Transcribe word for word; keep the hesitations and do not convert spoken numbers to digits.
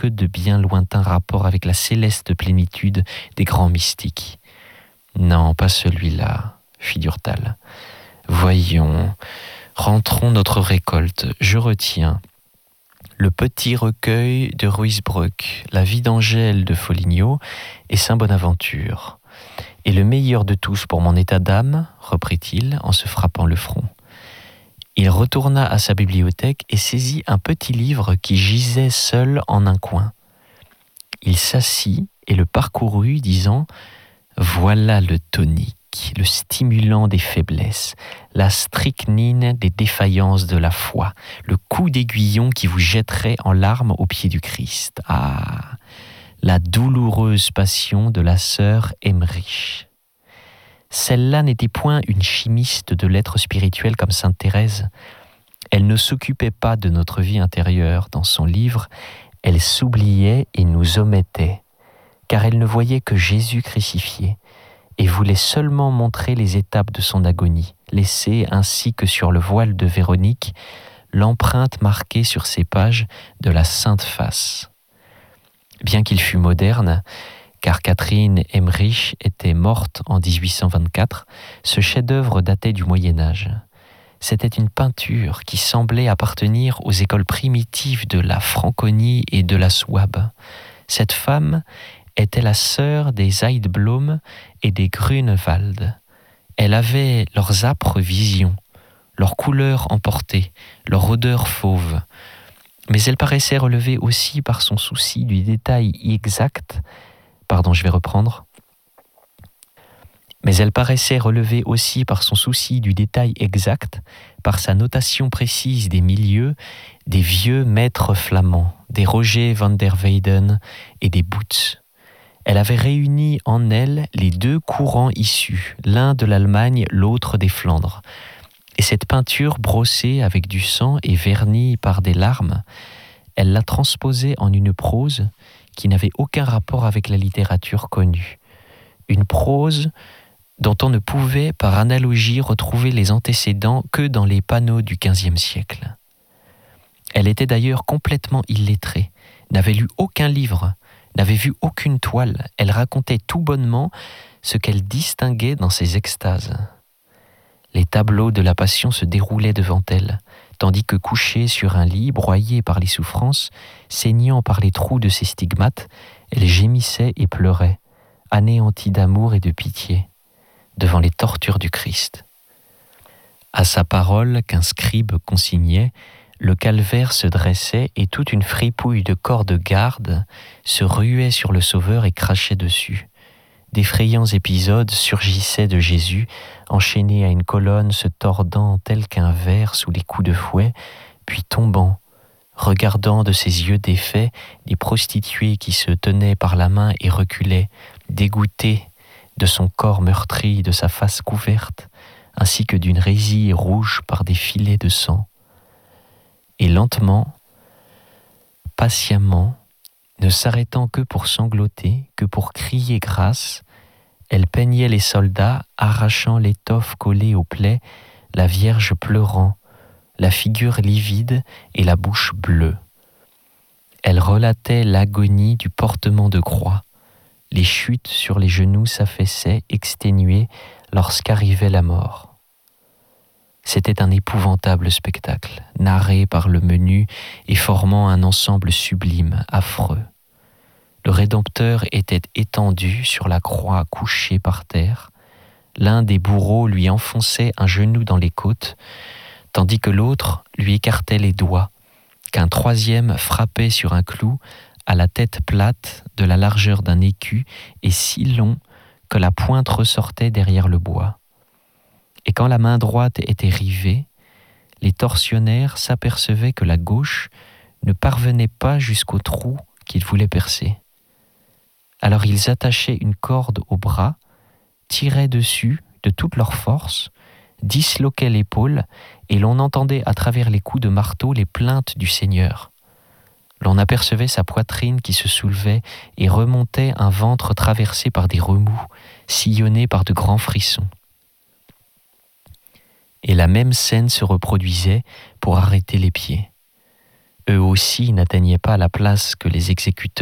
que de bien lointains rapports avec la céleste plénitude des grands mystiques. Non, pas celui-là, fit Durtal. Voyons, rentrons notre récolte. Je retiens le petit recueil de Ruysbroeck, la vie d'Angèle de Foligno et Saint Bonaventure. Et le meilleur de tous pour mon état d'âme, reprit-il en se frappant le front. Il retourna à sa bibliothèque et saisit un petit livre qui gisait seul en un coin. Il s'assit et le parcourut, disant « Voilà le tonique, le stimulant des faiblesses, la strychnine des défaillances de la foi, le coup d'aiguillon qui vous jetterait en larmes aux pieds du Christ. Ah, la douloureuse passion de la sœur Emmerich. Celle-là n'était point une chimiste de l'être spirituel comme sainte Thérèse. Elle ne s'occupait pas de notre vie intérieure. Dans son livre, elle s'oubliait et nous omettait, car elle ne voyait que Jésus crucifié et voulait seulement montrer les étapes de son agonie, laisser ainsi que sur le voile de Véronique l'empreinte marquée sur ses pages de la sainte face. Bien qu'il fût moderne, car Catherine Emmerich était morte en dix-huit cent vingt-quatre, ce chef-d'œuvre datait du Moyen-Âge. C'était une peinture qui semblait appartenir aux écoles primitives de la Franconie et de la Souabe. Cette femme était la sœur des Heidblum et des Grunewald. Elle avait leurs âpres visions, leurs couleurs emportées, leur odeur fauve. Mais elle paraissait relever aussi par son souci du détail exact. Pardon, je vais reprendre. Mais elle paraissait relever aussi par son souci du détail exact, par sa notation précise des milieux, des vieux maîtres flamands, des Roger van der Weyden et des Boots. Elle avait réuni en elle les deux courants issus, l'un de l'Allemagne, l'autre des Flandres. Et cette peinture brossée avec du sang et vernie par des larmes, elle l'a transposée en une prose qui n'avait aucun rapport avec la littérature connue. Une prose dont on ne pouvait par analogie retrouver les antécédents que dans les panneaux du quinzième siècle. Elle était d'ailleurs complètement illettrée, n'avait lu aucun livre, n'avait vu aucune toile. Elle racontait tout bonnement ce qu'elle distinguait dans ses extases. Les tableaux de la Passion se déroulaient devant elle, tandis que couchée sur un lit, broyée par les souffrances, saignant par les trous de ses stigmates, elle gémissait et pleurait, anéantie d'amour et de pitié, devant les tortures du Christ. À sa parole qu'un scribe consignait, le calvaire se dressait et toute une fripouille de corps de garde se ruait sur le Sauveur et crachait dessus. D'effrayants épisodes surgissaient de Jésus, enchaîné à une colonne, se tordant tel qu'un ver sous les coups de fouet, puis tombant, regardant de ses yeux défaits les prostituées qui se tenaient par la main et reculaient, dégoûtées de son corps meurtri, de sa face couverte, ainsi que d'une résille rouge par des filets de sang. Et lentement, patiemment, ne s'arrêtant que pour sangloter, que pour crier grâce, elle peignait les soldats, arrachant l'étoffe collée aux plaies, la Vierge pleurant, la figure livide et la bouche bleue. Elle relatait l'agonie du portement de croix. Les chutes sur les genoux s'affaissaient, exténuées, lorsqu'arrivait la mort. C'était un épouvantable spectacle, narré par le menu et formant un ensemble sublime, affreux. Le Rédempteur était étendu sur la croix, couché par terre. L'un des bourreaux lui enfonçait un genou dans les côtes, tandis que l'autre lui écartait les doigts, qu'un troisième frappait sur un clou à la tête plate de la largeur d'un écu et si long que la pointe ressortait derrière le bois. Et quand la main droite était rivée, les tortionnaires s'apercevaient que la gauche ne parvenait pas jusqu'au trou qu'ils voulaient percer. Alors ils attachaient une corde au bras, tiraient dessus de toute leur force, disloquaient l'épaule, et l'on entendait à travers les coups de marteau les plaintes du Seigneur. L'on apercevait sa poitrine qui se soulevait et remontait un ventre traversé par des remous, sillonné par de grands frissons. Et la même scène se reproduisait pour arrêter les pieds. eux aussi n'atteignaient pas la place que les exécuteurs